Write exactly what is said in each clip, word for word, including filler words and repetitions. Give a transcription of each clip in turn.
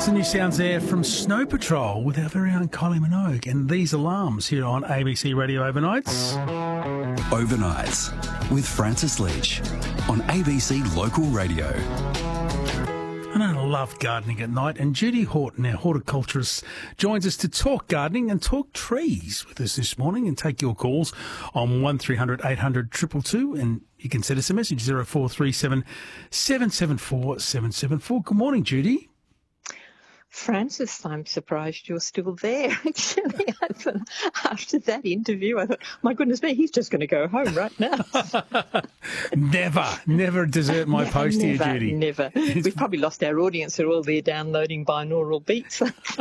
Some new sounds there from Snow Patrol with our very own Kylie Minogue and these alarms here on A B C Radio Overnights. Overnights with Francis Leach on A B C Local Radio. And I love gardening at night, and Judy Horton, our horticulturist, joins us to talk gardening and talk trees with us this morning and take your calls on one three hundred eight hundred two two two, and you can send us a message, zero four three seven seven seven four seven seven four. Good morning, Judy. Francis, I'm surprised you're still there, actually. I thought, after that interview, I thought, my goodness me, he's just going to go home right now. Never, never desert my never, post never, here, Judy. Never. We've probably lost our audience. They're all there downloading binaural beats.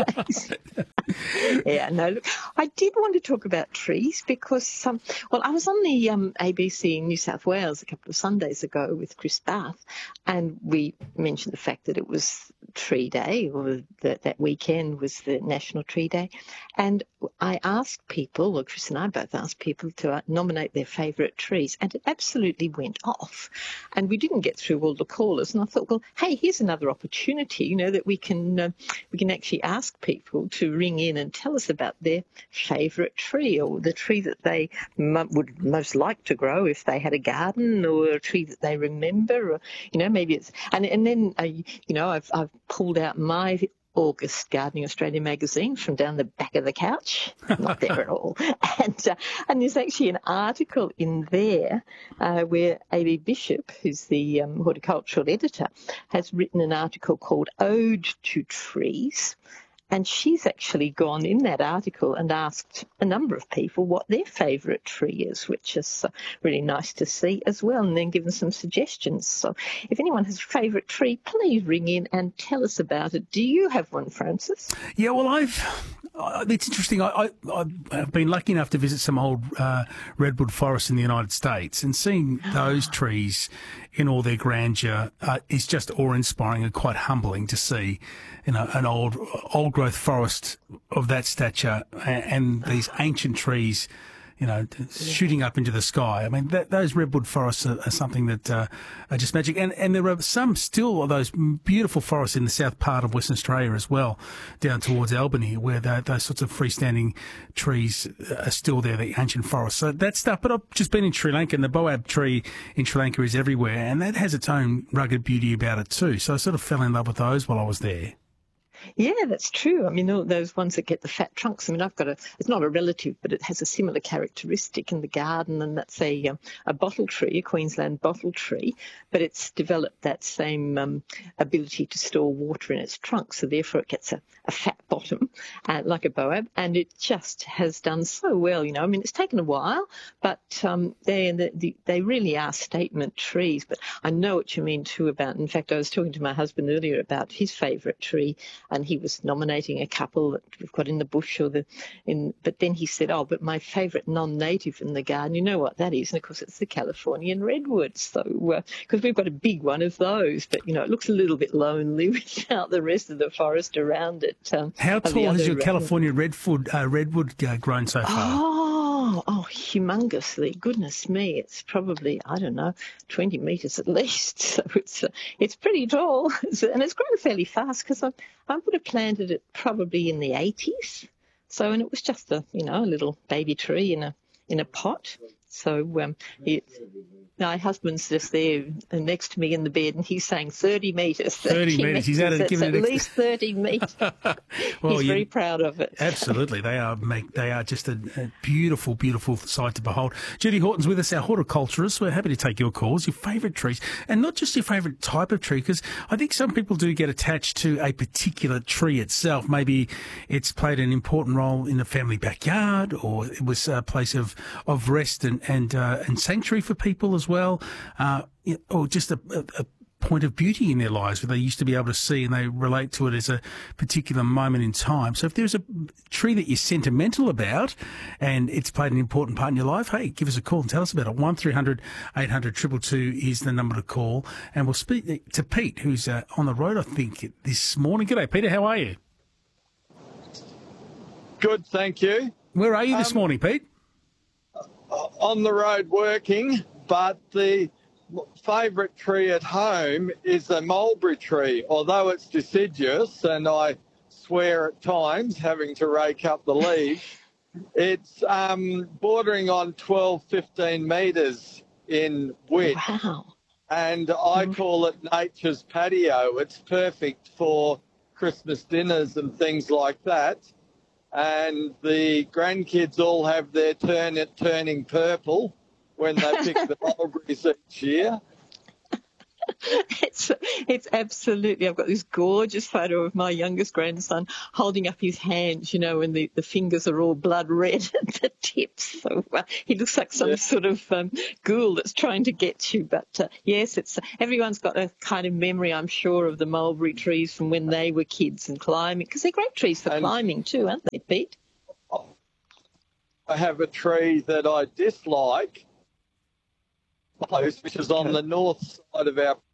Yeah, no, look, I did want to talk about trees because, um, well, I was on the um, A B C in New South Wales a couple of Sundays ago with Chris Bath, and we mentioned the fact that it was Tree Day, or that that weekend was the National Tree Day. And I asked people, or Chris and I both asked people to uh, nominate their favourite trees, and it absolutely went off. And we didn't get through all the callers. And I thought, well, hey, here's another opportunity, you know, that we can uh, we can actually ask people to ring in and tell us about their favourite tree, or the tree that they m- would most like to grow if they had a garden, or a tree that they remember, or, you know, maybe it's, and, and then, uh, you know, I've, I've pulled out my August Gardening Australia magazine from down the back of the couch. Not there at all. And uh, and there's actually an article in there uh, where A B Bishop, who's the um, horticultural editor, has written an article called Ode to Trees. And she's actually gone in that article and asked a number of people what their favourite tree is, which is uh, really nice to see as well, and then given some suggestions. So if anyone has a favourite tree, please ring in and tell us about it. Do you have one, Francis? Yeah, well, I've... Uh, it's interesting. I, I, I've been lucky enough to visit some old uh, redwood forests in the United States, and seeing those trees in all their grandeur uh, is just awe-inspiring and quite humbling to see, you know, an old, old-growth forest of that stature and, and these ancient trees, you know, shooting up into the sky. I mean, that, those redwood forests are, are something that uh, are just magic. And, and there are some still of those beautiful forests in the south part of Western Australia as well, down towards Albany, where the, those sorts of freestanding trees are still there, the ancient forests. So that stuff. But I've just been in Sri Lanka, and the boab tree in Sri Lanka is everywhere, and that has its own rugged beauty about it too. So I sort of fell in love with those while I was there. Yeah, that's true. I mean, all those ones that get the fat trunks. I mean, I've got a, it's not a relative, but it has a similar characteristic in the garden, and that's a um, a bottle tree, a Queensland bottle tree, but it's developed that same um, ability to store water in its trunk, so therefore it gets a, a fat bottom, uh, like a boab, and it just has done so well, you know. I mean, it's taken a while, but um, they, the, they really are statement trees, but I know what you mean too about, in fact, I was talking to my husband earlier about his favourite tree, and he was nominating a couple that we've got in the bush or the in. But then he said, "Oh, but my favourite non-native in the garden, you know what that is?" And of course, it's the Californian redwood. So because uh, we've got a big one of those, but you know, it looks a little bit lonely without the rest of the forest around it. Um, How tall has your red- California redwood uh, redwood uh, grown so far? Oh, oh, humongously! Goodness me, it's probably I don't know, twenty metres at least. So it's uh, it's pretty tall, and it's grown fairly fast because I I would have planted it probably in the eighties. So, and it was just a, you know, a little baby tree in a in a pot. So, um, it, my husband's just there next to me in the bed, and he's saying thirty metres. thirty metres. He's added, given at least thirty metres. Well, he's you, very proud of it. Absolutely, they are. Make they are just a, a beautiful, beautiful sight to behold. Judy Horton's with us, our horticulturist. We're happy to take your calls, your favourite trees, and not just your favourite type of tree, because I think some people do get attached to a particular tree itself. Maybe it's played an important role in the family backyard, or it was a place of, of rest and and uh, and sanctuary for people as well, uh, or just a, a, a point of beauty in their lives where they used to be able to see and they relate to it as a particular moment in time. So if there's a tree that you're sentimental about and it's played an important part in your life, hey, give us a call and tell us about it. one three hundred eight hundred two two two is the number to call. And we'll speak to Pete, who's uh, on the road, I think, this morning. G'day, Peter. How are you? Good, thank you. Where are you this um, morning, Pete? On the road working, but the favourite tree at home is a mulberry tree, although it's deciduous and I swear at times having to rake up the leaves. It's um, bordering on twelve, fifteen metres in width. Wow. And I call it nature's patio. It's perfect for Christmas dinners and things like that. And the grandkids all have their turn at turning purple when they pick the mulberries each year. It's it's absolutely. I've got this gorgeous photo of my youngest grandson holding up his hands, you know, and the, the fingers are all blood red at the tips. So uh, he looks like some Yeah. sort of um, ghoul that's trying to get you. But uh, yes, it's everyone's got a kind of memory, I'm sure, of the mulberry trees from when they were kids and climbing, because they're great trees for And- climbing too, aren't they, Pete? I have a tree that I dislike, which is on the north side of our.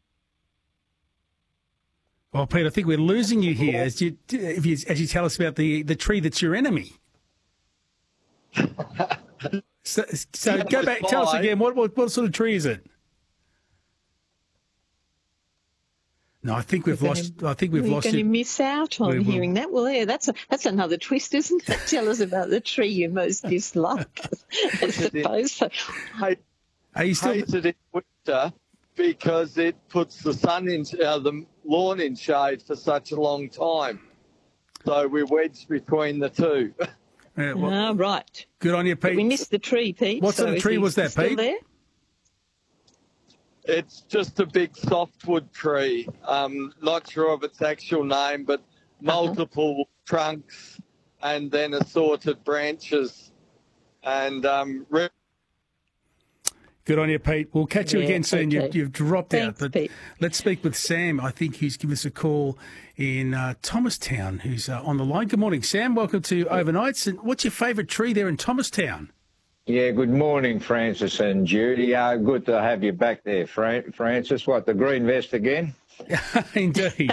Well, Pete, I think we're losing you here as you if you as you tell us about the, the tree that's your enemy. so, so go back, tell us again. What, what what sort of tree is it? No, I think we've We're lost. gonna- I think we've We're lost going to you. miss out on We will. hearing that. Well, yeah, that's a, that's another twist, isn't it? Tell us about the tree you most dislike. I suppose so. I Are you still? hate it in winter because it puts the sun in, uh, the lawn in shade for such a long time. So we're wedged between the two. Yeah, well, Ah, right. good on you, But we Pete. missed the tree, Pete. What so sort of is tree he was that, still Pete? There? It's just a big softwood tree. Um, not sure of its actual name, but multiple trunks and then assorted branches. And um, re- Good on you, Pete. We'll catch you Yeah, again soon. okay. You've, you've dropped Thanks, out, but Pete. let's speak with Sam. I think he's given us a call in uh, Thomastown, who's uh, on the line. Good morning, Sam. Welcome to Overnights. And what's your favourite tree there in Thomastown? Yeah, good morning, Francis and Judy. Uh, good to have you back there, Fran- Francis. What, the green vest again? Indeed.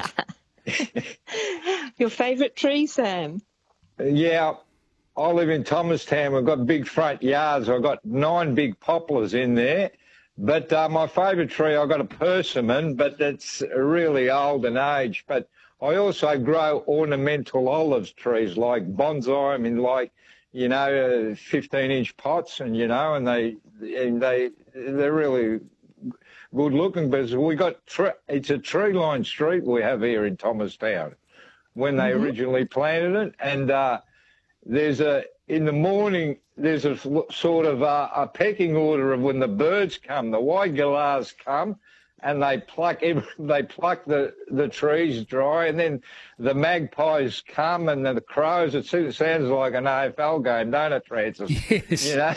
Your favourite tree, Sam? Yeah, I live in Thomastown. We've got big front yards. I've got nine big poplars in there. But uh, my favourite tree, I've got a persimmon, but it's really old and aged. But I also grow ornamental olives trees like bonsai. I mean, like, you know, fifteen-inch pots, and, you know, and they, and they, they're really good looking. But we got, tre- it's a tree-lined street we have here in Thomastown when they originally planted it. And uh, there's a, in the morning, there's a f- sort of a, a pecking order of when the birds come, the white galahs come, and they pluck every, they pluck the, the trees dry, and then the magpies come and the crows. It sounds like an A F L game, don't it, Francis? Yes. You know.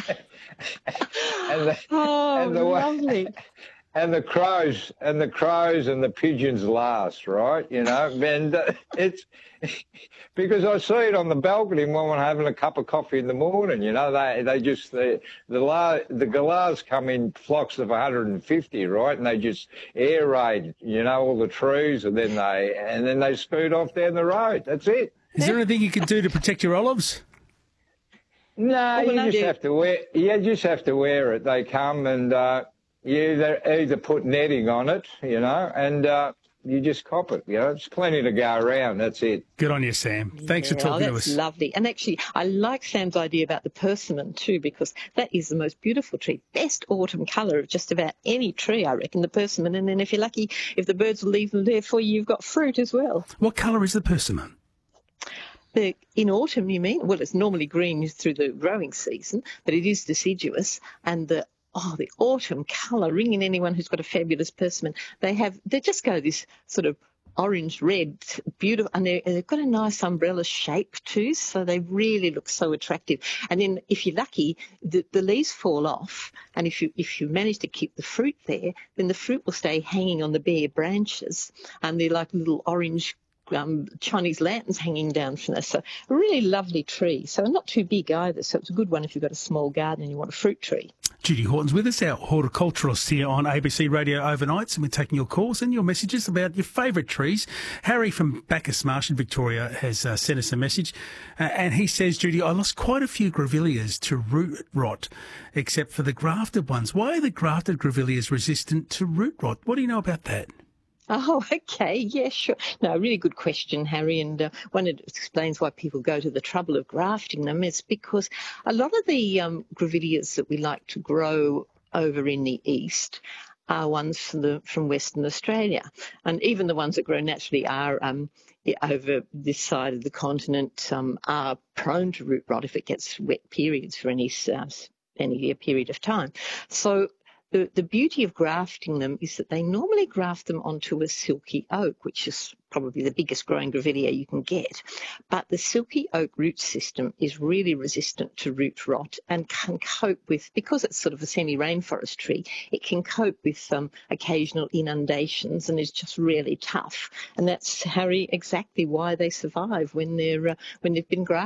and the, Oh, and the way- lovely. and the crows and the crows and the pigeons last, right? You know, and uh, it's because I see it on the balcony when I'm having a cup of coffee in the morning. You know, they they just the the la, the galahs come in flocks of one hundred fifty, right? And they just air raid, you know, all the trees, and then they and then they scoot off down the road. That's it. Is there anything you can do to protect your olives? No, well, you no, just do- have to wear. You just have to wear it. They come and uh, you either, either put netting on it, you know, and uh, you just cop it. You know, it's plenty to go around. That's it. Good on you, Sam. Thanks Yeah, for talking oh, to that's us. lovely. And actually, I like Sam's idea about the persimmon too, because that is the most beautiful tree. Best autumn colour of just about any tree, I reckon, the persimmon. And then if you're lucky, if the birds will leave them there for you, you've got fruit as well. What colour is the persimmon? The, in autumn, you mean? Well, it's normally green through the growing season, but it is deciduous. And the oh, the autumn colour, ringing anyone who's got a fabulous persimmon, they have they just go this sort of orange red, beautiful, and they're- they've got a nice umbrella shape too, so they really look so attractive. And then, if you're lucky, the, the leaves fall off, and if you if you manage to keep the fruit there, then the fruit will stay hanging on the bare branches, and they're like little orange Um, Chinese lanterns hanging down from there. So a really lovely tree. So not too big either. So it's a good one if you've got a small garden and you want a fruit tree. Judy Horton's with us, our horticulturalist here on A B C Radio Overnights, and we're taking your calls and your messages about your favourite trees. Harry from Bacchus Marsh in Victoria has uh, sent us a message, uh, and he says, Judy, I lost quite a few grevilleas to root rot, except for the grafted ones. Why are the grafted grevilleas resistant to root rot? What do you know about that? Oh, okay. Yeah, sure. No, really good question, Harry. And uh, one, it explains why people go to the trouble of grafting them. It's because a lot of the um, grevilleas that we like to grow over in the east are ones from, the, from Western Australia. And even the ones that grow naturally are um, over this side of the continent um, are prone to root rot if it gets wet periods for any, uh, any period of time. So The, the beauty of grafting them is that they normally graft them onto a silky oak, which is probably the biggest growing grevillea you can get. But the silky oak root system is really resistant to root rot and can cope with, because it's sort of a semi-rainforest tree, it can cope with um, occasional inundations and is just really tough. And that's, Harry, exactly why they survive when they're uh, when they've been grafted.